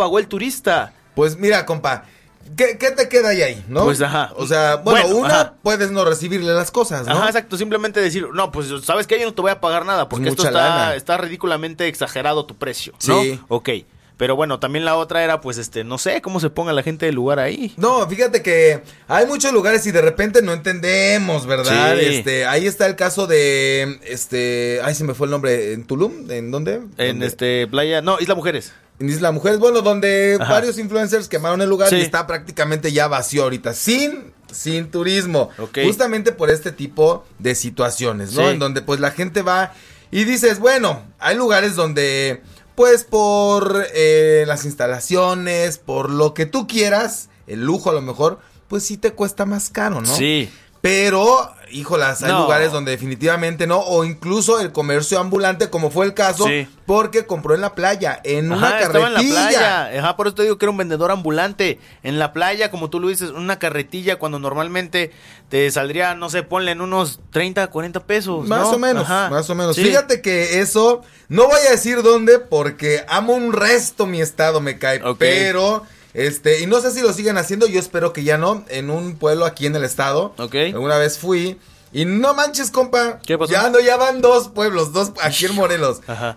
pagó el turista. Pues mira, compa, ¿qué te queda ahí, no? Pues ajá. O sea, puedes no recibirle las cosas, ¿no? Ajá, exacto, simplemente decir, no, pues ¿sabes qué? Yo no te voy a pagar nada porque Pues esto está ridículamente exagerado tu precio, ¿no? Sí. Ok. Pero bueno, también la otra era, pues, no sé cómo se ponga la gente del lugar ahí. No, fíjate que hay muchos lugares y de repente no entendemos, ¿verdad? Sí. Ahí está el caso de, ay, se me fue el nombre, ¿en Tulum? ¿En dónde? En playa, no, Isla Mujeres. En Isla Mujeres, bueno, donde Ajá. varios influencers quemaron el lugar Sí. y está prácticamente ya vacío ahorita, sin turismo. Ok. Justamente por este tipo de situaciones, ¿no? Sí. En donde pues la gente va y dices, bueno, hay lugares donde pues por las instalaciones, por lo que tú quieras, el lujo a lo mejor, pues sí te cuesta más caro, ¿no? Sí. Pero, híjolas, hay No. lugares donde definitivamente no, o incluso el comercio ambulante, como fue el caso, Sí. porque compró en la playa, en una Ajá, estaba carretilla. en la playa. Ajá, por eso te digo que era un vendedor ambulante. En la playa, como tú lo dices, una carretilla cuando normalmente te saldría, no sé, ponle en unos 30, 40 pesos, Más ¿no? o menos, Ajá. más o menos. Sí. Fíjate que eso, no voy a decir dónde, porque amo un resto mi estado, me cae, Ok. pero... y no sé si lo siguen haciendo, yo espero que ya no, en un pueblo aquí en el estado. Ok. Una vez fui y no manches, compa. ¿Qué pasó? Ya van dos pueblos, dos aquí en Morelos. Ajá.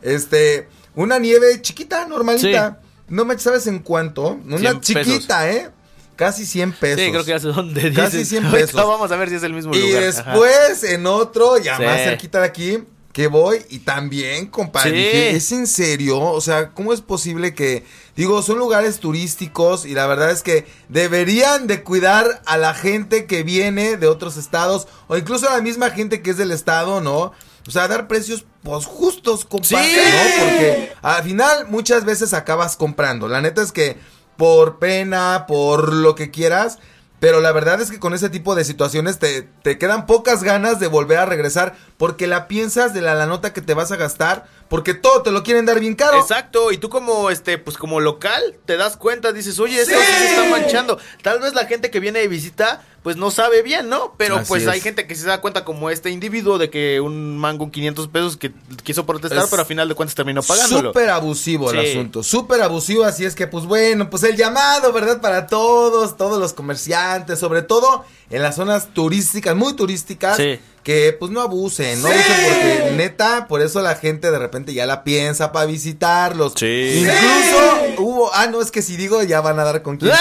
Una nieve chiquita, normalita. Sí. No manches, ¿sabes en cuánto? Una 100 chiquita, Casi 100 pesos. Sí, creo que ya sé dónde dices. Casi 100 Ahorita pesos. vamos a ver si es el mismo Y lugar. después en otro, ya Sí. más cerquita de aquí, que voy y también, compadre, Sí. dije, ¿es en serio? O sea, ¿cómo es posible que, digo, son lugares turísticos y la verdad es que deberían de cuidar a la gente que viene de otros estados o incluso a la misma gente que es del estado, ¿no? O sea, dar precios pues justos, compadre, Sí. ¿no? Porque al final muchas veces acabas comprando. La neta es que por pena, por lo que quieras, pero la verdad es que con ese tipo de situaciones te quedan pocas ganas de volver a regresar porque la piensas de la nota que te vas a gastar, porque todo te lo quieren dar bien caro. Exacto, y tú como pues como local te das cuenta, dices, oye, esto sí se está manchando. Tal vez la gente que viene de visita pues no sabe bien, ¿no? Pero Así pues es. hay gente que se da cuenta como este individuo de que un mango 500 pesos que quiso protestar, Es pero a final de cuentas terminó pagándolo. Súper abusivo el Sí. asunto, súper abusivo, así es que pues bueno, pues el llamado, ¿verdad? Para todos los comerciantes, sobre todo en las zonas turísticas, muy turísticas, Sí. que pues no abusen, porque neta, por eso la gente de repente ya la piensa para visitarlos. Sí. Incluso no, es que si digo ya van a dar con quién.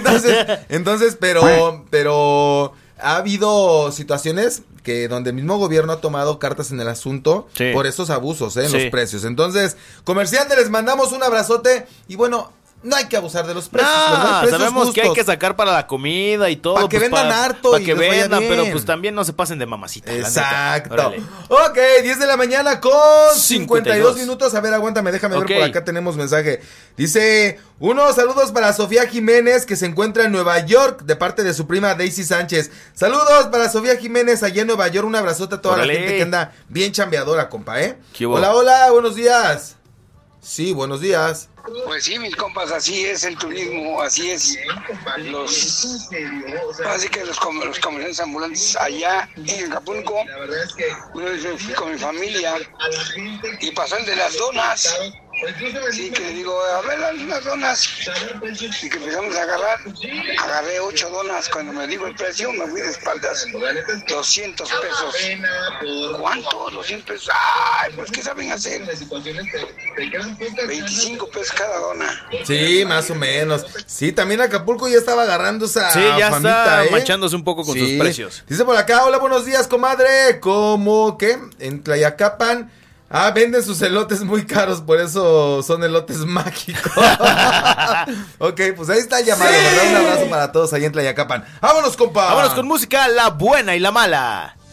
Entonces, pero ha habido situaciones que donde el mismo gobierno ha tomado cartas en el asunto Sí. por esos abusos, en Sí. los precios. Entonces, comerciantes, les mandamos un abrazote y bueno, no hay que abusar de los precios, ¿verdad? No, Precios sabemos que hay justos. que sacar para la comida y todo. Pa' que vendan harto Para y que les vaya vendan, bien. pero pues también no se pasen de mamacita. la neta. Exacto. Órale. Ok, 10 de la mañana con 52 minutos. A ver, aguántame, déjame Ok. ver, por acá tenemos mensaje. Dice, unos saludos para Sofía Jiménez, que se encuentra en Nueva York, de parte de su prima Daisy Sánchez. Saludos para Sofía Jiménez, allá en Nueva York. Un abrazote a toda Órale. la gente que anda bien chambeadora, compa, ¿Qué hubo? Hola, buenos días. Sí, buenos días. Pues sí, mis compas, así es el turismo, así es. Así que los comerciantes ambulantes allá en Acapulco, una vez me fui con mi familia y pasó el de las donas. Sí, que le digo, a ver, las donas. Y que empezamos a agarré 8 donas. Cuando me dijo el precio, me fui de espaldas. 200 pesos. ¿Cuánto? 200 pesos. Ay, pues, ¿qué saben hacer? 25 pesos cada dona. Sí, más o menos. Sí, también Acapulco ya estaba agarrando esa Sí, ya famita, está manchándose un poco con sus precios. Dice por acá, hola, buenos días, comadre. ¿Cómo qué? En Tlayacapan. Venden sus elotes muy caros, por eso son elotes mágicos. Ok, pues ahí está el llamado, ¿verdad? Un abrazo para todos ahí en Tlayacapan. ¡Vámonos, compa! Vámonos con música, la buena y la mala.